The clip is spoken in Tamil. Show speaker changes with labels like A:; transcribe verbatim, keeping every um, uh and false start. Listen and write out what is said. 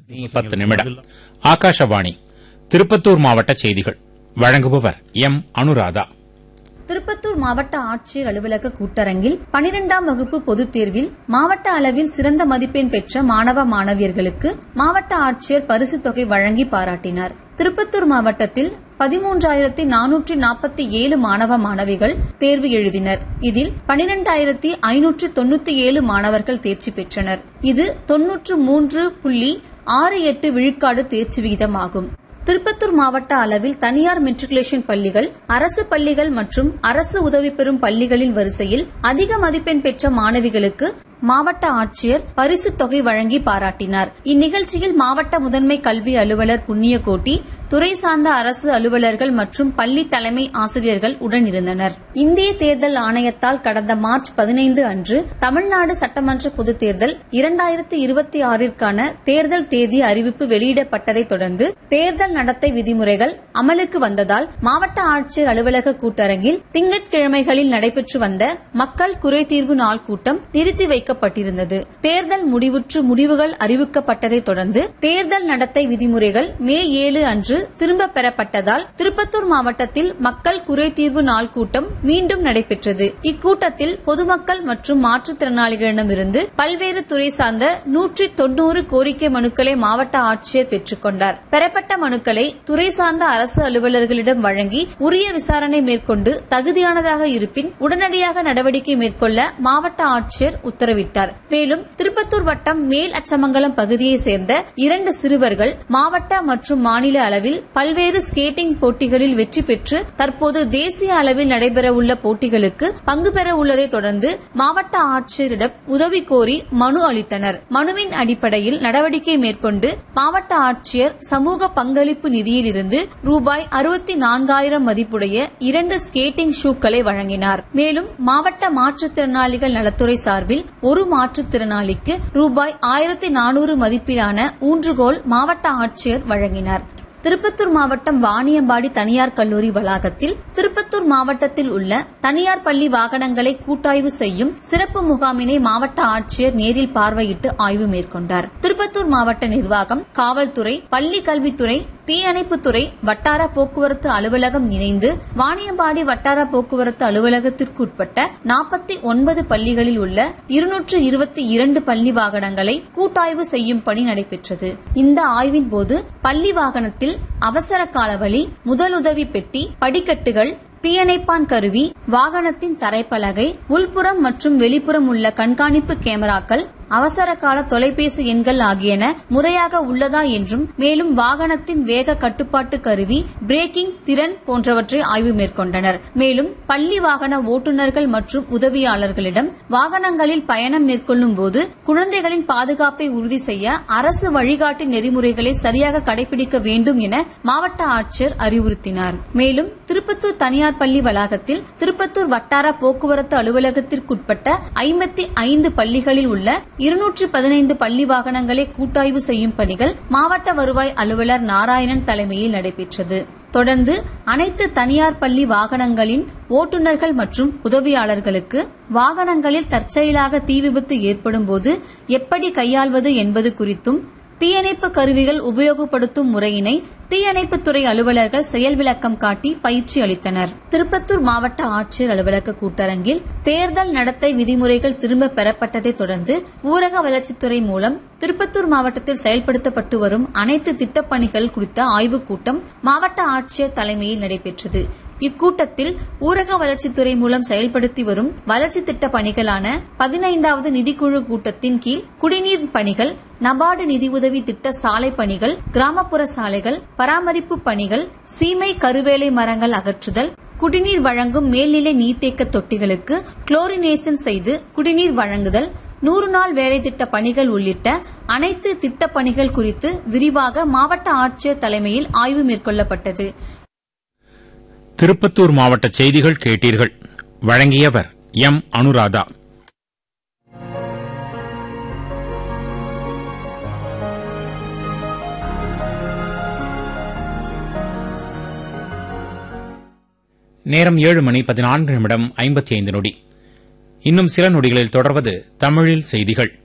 A: பத்து நிமிடம். ஆகாஷவாணி திருப்பத்தூர் மாவட்ட செய்திகள் வழங்குபவர் எம் அனுராதா.
B: திருப்பத்தூர் மாவட்ட ஆட்சியர் அலுவலக கூட்டரங்கில் பனிரெண்டாம் வகுப்பு பொதுத் தேர்வில் மாவட்ட அளவில் சிறந்த மதிப்பெண் பெற்ற மாணவ மாணவியர்களுக்கு மாவட்ட ஆட்சியர் பரிசுத் தொகை வழங்கி பாராட்டினார். திருப்பத்தூர் மாவட்டத்தில் பதிமூன்றாயிரத்தி நானூற்றி நாற்பத்தி ஏழு மாணவ மாணவிகள் தேர்வு எழுதினர். இதில் பனிரெண்டாயிரத்தி ஐநூற்று தொன்னூத்தி ஏழு மாணவர்கள் தேர்ச்சி பெற்றனர். இது தொன்னூற்று மூன்று புள்ளி ஆறு எட்டு விழுக்காடு தேர்ச்சி விகிதமாகும். திருப்பத்தூர் மாவட்ட அளவில் தனியார் மெட்ரிகுலேஷன் பள்ளிகள், அரசு பள்ளிகள் மற்றும் அரசு உதவி பெறும் பள்ளிகளின் வரிசையில் அதிக மதிப்பெண் பெற்ற மாணவிகளுக்கு மாவட்ட ஆட்சியர் பரிசுத் தொகை வழங்கி பாராட்டினார். இந்நிகழ்ச்சியில் மாவட்ட முதன்மை கல்வி அலுவலர் புண்ணியகோட்டி, துறை சார்ந்த அரசு அலுவலர்கள் மற்றும் பள்ளி தலைமை ஆசிரியர்கள் உடனிருந்தனர். இந்திய தேர்தல் ஆணையத்தால் கடந்த மார்ச் பதினைந்து அன்று தமிழ்நாடு சட்டமன்ற பொதுத் தேர்தல் இரண்டாயிரத்தி இருபத்தி ஆறிற்கான தேர்தல் தேதி அறிவிப்பு வெளியிடப்பட்டதை தொடர்ந்து தேர்தல் நடத்தை விதிமுறைகள் அமலுக்கு வந்ததால் மாவட்ட ஆட்சியர் அலுவலக கூட்டரங்கில் திங்கட்கிழமைகளில் நடைபெற்று வந்த மக்கள் குறைதீர்வு நாள் கூட்டம் நிறுத்தி வைக்கப்பட்டிருந்தது. தேர்தல் முடிவுற்று முடிவுகள் அறிவிக்கப்பட்டதை தொடர்ந்து தேர்தல் நடத்தை விதிமுறைகள் மே ஏழு அன்று திரும்ப பெறப்பட்டதால் திருப்பத்தூர் மாவட்டத்தில் மக்கள் குறைதீர்வு நாள் கூட்டம் மீண்டும் நடைபெற்றது. இக்கூட்டத்தில் பொதுமக்கள் மற்றும் மாற்றுத்திறனாளிகளிடமிருந்து பல்வேறு துறை சார்ந்த நூற்றி தொன்னூறு கோரிக்கை மனுக்களை மாவட்ட ஆட்சியர் பெற்றுக் கொண்டார். பெறப்பட்ட மனுக்களை துறை சார்ந்த அரசு அலுவலர்களிடம் வழங்கி உரிய விசாரணை மேற்கொண்டு தகுதியானதாக இருப்பின் உடனடியாக நடவடிக்கை மேற்கொள்ள மாவட்ட ஆட்சியர் உத்தரவிட்டார். மேலும் திருப்பத்தூர் வட்டம் மேல் அச்சமங்கலம் பகுதியை சேர்ந்த இரண்டு சிறுவர்கள் மாவட்ட மற்றும் மாநில அளவில் பல்வேறு ஸ்கேட்டிங் போட்டிகளில் வெற்றி பெற்று தற்போது தேசிய அளவில் நடைபெறவுள்ள போட்டிகளுக்கு பங்கு பெற உள்ளதை தொடர்ந்து மாவட்ட ஆட்சியரிடம் உதவி கோரி மனு அளித்தனர். மனுவின் அடிப்படையில் நடவடிக்கை மேற்கொண்டு மாவட்ட ஆட்சியர் சமூக பங்களிப்பு நிதியில் இருந்து ரூபாய் அறுபத்தி நான்காயிரம் மதிப்புடைய இரண்டு ஸ்கேட்டிங் ஷூக்களை வழங்கினார். மேலும் மாவட்ட மாற்றுத்திறனாளிகள் நலத்துறை சார்பில் ஒரு மாற்றுத்திறனாளிக்கு ரூபாய் ஆயிரத்தி நானூறு மதிப்பிலான ஊன்றுகோல் மாவட்ட ஆட்சியர் வழங்கினார். திருப்பத்தூர் மாவட்டம் வாணியம்பாடி தனியார் கல்லூரி வளாகத்தில் திருப்பத்தூர் மாவட்டத்தில் உள்ள தனியார் பள்ளி வாகனங்களை கூட்டாய்வு செய்யும் சிறப்பு முகாமினை மாவட்ட ஆட்சியர் நேரில் பார்வையிட்டு ஆய்வு மேற்கொண்டார். திருப்பத்தூர் மாவட்ட நிர்வாகம், காவல்துறை, பள்ளி கல்வித்துறை, தீயணைப்புத்துறை, வட்டார போக்குவரத்து அலுவலகம் இணைந்து வாணியம்பாடி வட்டார போக்குவரத்து அலுவலகத்திற்குட்பட்ட நாற்பத்தி ஒன்பது பள்ளிகளில் உள்ள இருநூற்று இருபத்தி இரண்டு பள்ளி வாகனங்களை கூட்டாய்வு செய்யும் பணி நடைபெற்றது. இந்த ஆய்வின் போது பள்ளி வாகனத்தில் அவசர காலவழி, முதலுதவி பெட்டி, படிக்கட்டுகள், தீயணைப்பான் கருவி, வாகனத்தின் தரைப்பலகை, உள்புறம் மற்றும் வெளிப்புறம் உள்ள கண்காணிப்பு கேமராக்கள், அவசர கால தொலைபேசி எண்கள் ஆகியன முறையாக உள்ளதா என்றும், மேலும் வாகனத்தின் வேக கட்டுப்பாட்டு கருவி, பிரேக்கிங் திறன் போன்றவற்றை ஆய்வு மேற்கொண்டனர். மேலும் பள்ளி வாகன ஓட்டுநர்கள் மற்றும் உதவியாளர்களிடம் வாகனங்களில் பயணம் மேற்கொள்ளும் போது குழந்தைகளின் பாதுகாப்பை உறுதி செய்ய அரசு வழிகாட்டு நெறிமுறைகளை சரியாக கடைபிடிக்க வேண்டும் என மாவட்ட ஆட்சியர் அறிவுறுத்தினார். மேலும் திருப்பத்தூர் தனியார் பள்ளி வளாகத்தில் திருப்பத்தூர் வட்டார போக்குவரத்து அலுவலகத்திற்குட்பட்ட ஐம்பத்தி ஐந்து பள்ளிகளில் உள்ள இருநூற்று பதினைந்து பள்ளி வாகனங்களை கூட்டாய்வு செய்யும் பணிகள் மாவட்ட வருவாய் அலுவலர் நாராயணன் தலைமையில் நடைபெற்றது. தொடர்ந்து அனைத்து தனியார் பள்ளி வாகனங்களின் ஓட்டுநர்கள் மற்றும் உதவியாளர்களுக்கு வாகனங்களில் தற்செயலாக தீ விபத்து ஏற்படும் போது எப்படி கையாள்வது என்பது குறித்தும், தீயணைப்பு கருவிகள் உபயோகப்படுத்தும் முறையினை தீயணைப்புத்துறை அலுவலர்கள் செயல் விளக்கம் காட்டி பயிற்சி அளித்தனர். திருப்பத்தூர் மாவட்ட ஆட்சியர் அலுவலக கூட்டரங்கில் தேர்தல் நடத்தை விதிமுறைகள் திரும்ப பெறப்பட்டதை தொடர்ந்து ஊரக வளர்ச்சித்துறை மூலம் திருப்பத்தூர் மாவட்டத்தில் செயல்படுத்தப்பட்டு வரும் அனைத்து திட்டப்பணிகள் குறித்த ஆய்வுக் கூட்டம் மாவட்ட ஆட்சியர் தலைமையில் நடைபெற்றது. இக்கூட்டத்தில் ஊரக வளர்ச்சித்துறை மூலம் செயல்படுத்தி வரும் வளர்ச்சி திட்ட பணிகளான பதினைந்தாவது நிதிக்குழு கூட்டத்தின் கீழ் குடிநீர் பணிகள், நபார்டு நிதியுதவி திட்ட சாலை பணிகள், கிராமப்புற சாலைகள், பராமரிப்பு பணிகள், சீமை கருவேலை மரங்கள் அகற்றுதல், குடிநீர் வழங்கும் மேல்நிலை நீர்த்தேக்க தொட்டிகளுக்கு குளோரினேஷன் செய்து குடிநீர் வழங்குதல், நூறு நாள் வேலை திட்ட பணிகள் உள்ளிட்ட அனைத்து திட்ட பணிகள் குறித்து விரிவாக மாவட்ட ஆட்சியர் தலைமையில் ஆய்வு மேற்கொள்ளப்பட்டது.
A: திருப்பத்தூர் மாவட்ட செய்திகள் கேட்டீர்கள். வழங்கியவர் எம் அனுராதா. நேரம் ஏழு மணி பதினான்கு நிமிடம் ஐம்பத்தி ஐந்து நொடி. இன்னும் சில நொடிகளில் தொடர்வது தமிழில் செய்திகள்.